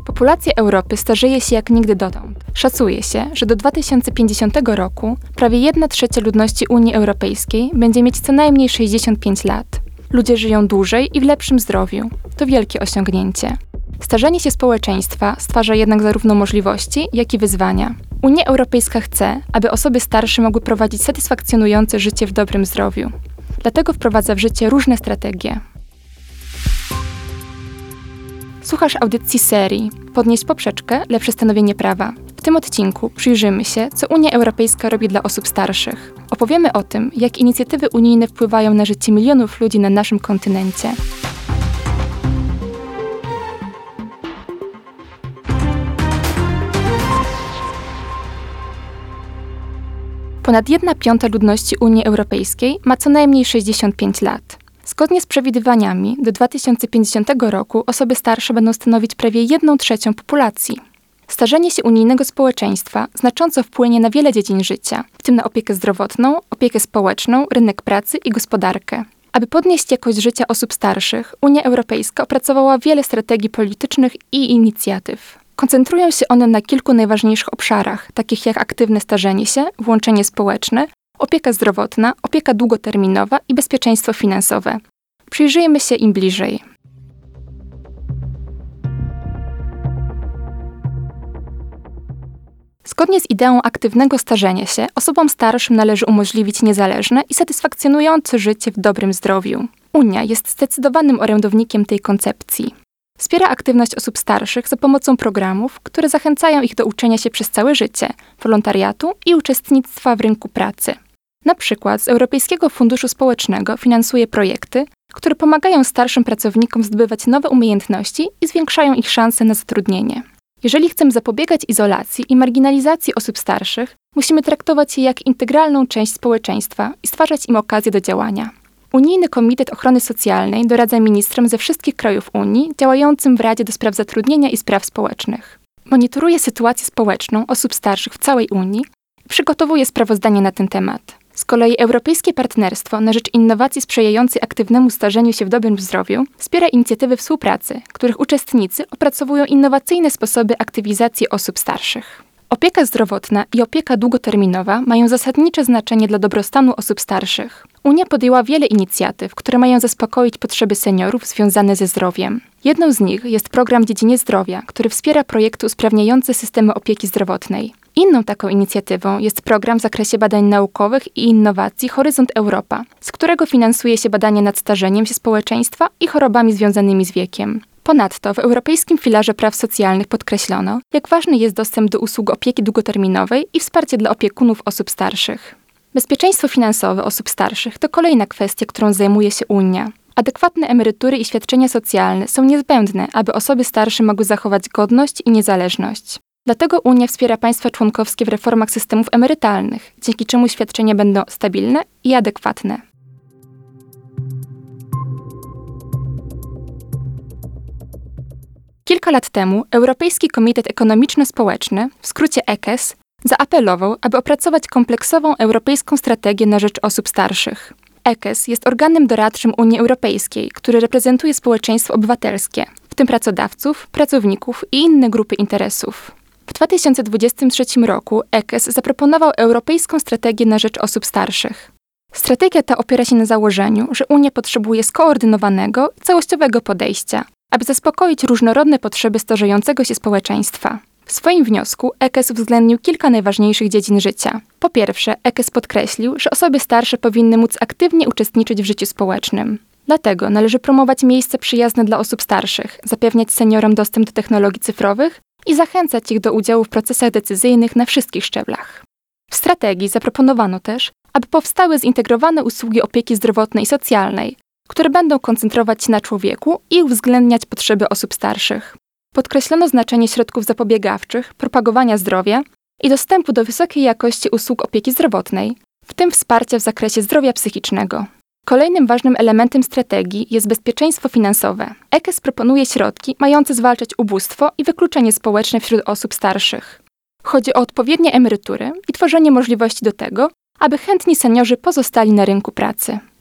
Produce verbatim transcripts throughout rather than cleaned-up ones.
Populacja Europy starzeje się jak nigdy dotąd. Szacuje się, że do dwa tysiące pięćdziesiątego roku prawie jedna trzecia ludności Unii Europejskiej będzie mieć co najmniej sześćdziesiąt pięć lat. Ludzie żyją dłużej i w lepszym zdrowiu. To wielkie osiągnięcie. Starzenie się społeczeństwa stwarza jednak zarówno możliwości, jak i wyzwania. Unia Europejska chce, aby osoby starsze mogły prowadzić satysfakcjonujące życie w dobrym zdrowiu. Dlatego wprowadza w życie różne strategie. Słuchasz audycji serii Podnieść poprzeczkę, lepsze stanowienie prawa. W tym odcinku przyjrzymy się, co Unia Europejska robi dla osób starszych. Opowiemy o tym, jak inicjatywy unijne wpływają na życie milionów ludzi na naszym kontynencie. Ponad jedna piąta ludności Unii Europejskiej ma co najmniej sześćdziesiąt pięć lat. Zgodnie z przewidywaniami, do dwa tysiące pięćdziesiątego roku osoby starsze będą stanowić prawie jedną trzecią populacji. Starzenie się unijnego społeczeństwa znacząco wpłynie na wiele dziedzin życia, w tym na opiekę zdrowotną, opiekę społeczną, rynek pracy i gospodarkę. Aby podnieść jakość życia osób starszych, Unia Europejska opracowała wiele strategii politycznych i inicjatyw. Koncentrują się one na kilku najważniejszych obszarach, takich jak aktywne starzenie się, włączenie społeczne, opieka zdrowotna, opieka długoterminowa i bezpieczeństwo finansowe. Przyjrzyjmy się im bliżej. Zgodnie z ideą aktywnego starzenia się, osobom starszym należy umożliwić niezależne i satysfakcjonujące życie w dobrym zdrowiu. Unia jest zdecydowanym orędownikiem tej koncepcji. Wspiera aktywność osób starszych za pomocą programów, które zachęcają ich do uczenia się przez całe życie, wolontariatu i uczestnictwa w rynku pracy. Na przykład z Europejskiego Funduszu Społecznego finansuje projekty, które pomagają starszym pracownikom zdobywać nowe umiejętności i zwiększają ich szanse na zatrudnienie. Jeżeli chcemy zapobiegać izolacji i marginalizacji osób starszych, musimy traktować je jak integralną część społeczeństwa i stwarzać im okazje do działania. Unijny Komitet Ochrony Socjalnej doradza ministrom ze wszystkich krajów Unii działającym w Radzie do Spraw Zatrudnienia i Spraw Społecznych. Monitoruje sytuację społeczną osób starszych w całej Unii i przygotowuje sprawozdanie na ten temat. Z kolei Europejskie Partnerstwo na rzecz Innowacji Sprzyjającej Aktywnemu Starzeniu się w Dobrym Zdrowiu wspiera inicjatywy współpracy, których uczestnicy opracowują innowacyjne sposoby aktywizacji osób starszych. Opieka zdrowotna i opieka długoterminowa mają zasadnicze znaczenie dla dobrostanu osób starszych. Unia podjęła wiele inicjatyw, które mają zaspokoić potrzeby seniorów związane ze zdrowiem. Jedną z nich jest program w dziedzinie zdrowia, który wspiera projekty usprawniające systemy opieki zdrowotnej. Inną taką inicjatywą jest program w zakresie badań naukowych i innowacji Horyzont Europa, z którego finansuje się badania nad starzeniem się społeczeństwa i chorobami związanymi z wiekiem. Ponadto w Europejskim Filarze Praw Socjalnych podkreślono, jak ważny jest dostęp do usług opieki długoterminowej i wsparcie dla opiekunów osób starszych. Bezpieczeństwo finansowe osób starszych to kolejna kwestia, którą zajmuje się Unia. Adekwatne emerytury i świadczenia socjalne są niezbędne, aby osoby starsze mogły zachować godność i niezależność. Dlatego Unia wspiera państwa członkowskie w reformach systemów emerytalnych, dzięki czemu świadczenia będą stabilne i adekwatne. Kilka lat temu Europejski Komitet Ekonomiczno-Społeczny, w skrócie E K E S, zaapelował, aby opracować kompleksową europejską strategię na rzecz osób starszych. E K E S jest organem doradczym Unii Europejskiej, który reprezentuje społeczeństwo obywatelskie, w tym pracodawców, pracowników i inne grupy interesów. W dwa tysiące dwudziestym trzecim roku E K E S zaproponował Europejską Strategię na rzecz osób starszych. Strategia ta opiera się na założeniu, że Unia potrzebuje skoordynowanego i całościowego podejścia, aby zaspokoić różnorodne potrzeby starzejącego się społeczeństwa. W swoim wniosku E K E S uwzględnił kilka najważniejszych dziedzin życia. Po pierwsze, E K E S podkreślił, że osoby starsze powinny móc aktywnie uczestniczyć w życiu społecznym. Dlatego należy promować miejsca przyjazne dla osób starszych, zapewniać seniorom dostęp do technologii cyfrowych i zachęcać ich do udziału w procesach decyzyjnych na wszystkich szczeblach. W strategii zaproponowano też, aby powstały zintegrowane usługi opieki zdrowotnej i socjalnej, które będą koncentrować się na człowieku i uwzględniać potrzeby osób starszych. Podkreślono znaczenie środków zapobiegawczych, propagowania zdrowia i dostępu do wysokiej jakości usług opieki zdrowotnej, w tym wsparcia w zakresie zdrowia psychicznego. Kolejnym ważnym elementem strategii jest bezpieczeństwo finansowe. E K E S proponuje środki mające zwalczać ubóstwo i wykluczenie społeczne wśród osób starszych. Chodzi o odpowiednie emerytury i tworzenie możliwości do tego, aby chętni seniorzy pozostali na rynku pracy.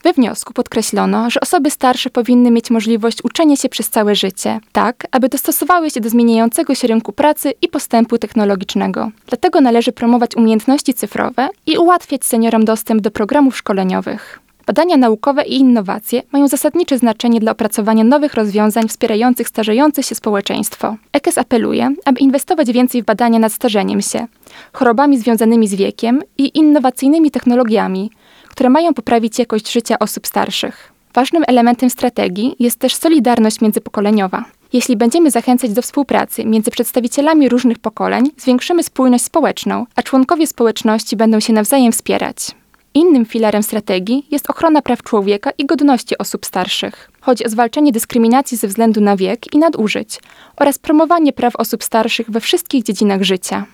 We wniosku podkreślono, że osoby starsze powinny mieć możliwość uczenia się przez całe życie, tak aby dostosowały się do zmieniającego się rynku pracy i postępu technologicznego. Dlatego należy promować umiejętności cyfrowe i ułatwiać seniorom dostęp do programów szkoleniowych. Badania naukowe i innowacje mają zasadnicze znaczenie dla opracowania nowych rozwiązań wspierających starzejące się społeczeństwo. E K E S apeluje, aby inwestować więcej w badania nad starzeniem się, chorobami związanymi z wiekiem i innowacyjnymi technologiami, które mają poprawić jakość życia osób starszych. Ważnym elementem strategii jest też solidarność międzypokoleniowa. Jeśli będziemy zachęcać do współpracy między przedstawicielami różnych pokoleń, zwiększymy spójność społeczną, a członkowie społeczności będą się nawzajem wspierać. Innym filarem strategii jest ochrona praw człowieka i godności osób starszych. Chodzi o zwalczanie dyskryminacji ze względu na wiek i nadużyć oraz promowanie praw osób starszych we wszystkich dziedzinach życia.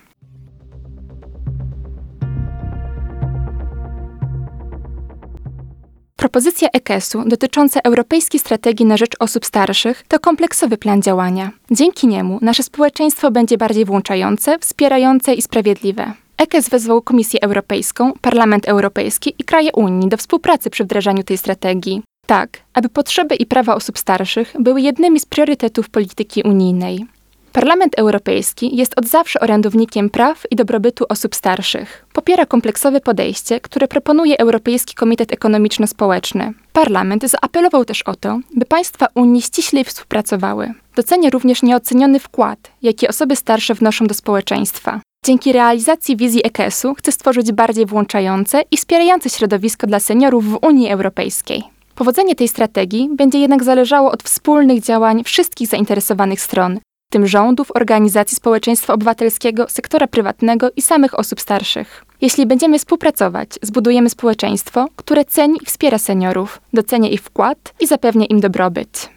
Propozycja E K E S-u dotycząca Europejskiej Strategii na rzecz Osób Starszych to kompleksowy plan działania. Dzięki niemu nasze społeczeństwo będzie bardziej włączające, wspierające i sprawiedliwe. E K E S wezwał Komisję Europejską, Parlament Europejski i kraje Unii do współpracy przy wdrażaniu tej strategii, tak aby potrzeby i prawa osób starszych były jednymi z priorytetów polityki unijnej. Parlament Europejski jest od zawsze orędownikiem praw i dobrobytu osób starszych. Popiera kompleksowe podejście, które proponuje Europejski Komitet Ekonomiczno-Społeczny. Parlament zaapelował też o to, by państwa Unii ściślej współpracowały. Docenia również nieoceniony wkład, jaki osoby starsze wnoszą do społeczeństwa. Dzięki realizacji wizji E K E S-u chce stworzyć bardziej włączające i wspierające środowisko dla seniorów w Unii Europejskiej. Powodzenie tej strategii będzie jednak zależało od wspólnych działań wszystkich zainteresowanych stron, w tym rządów, organizacji społeczeństwa obywatelskiego, sektora prywatnego i samych osób starszych. Jeśli będziemy współpracować, zbudujemy społeczeństwo, które ceni i wspiera seniorów, docenia ich wkład i zapewnia im dobrobyt.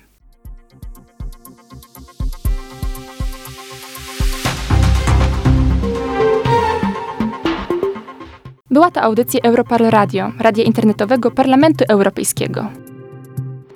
Była to audycja Europarl Radio, radia internetowego Parlamentu Europejskiego.